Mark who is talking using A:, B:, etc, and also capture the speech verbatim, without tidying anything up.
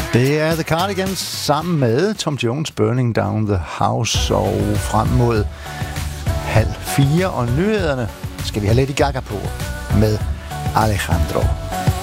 A: Det er The Cardigans sammen med Tom Jones, Burning Down the House, og frem mod halv fire og nyhederne skal vi have Lady Gaga på med Alejandro.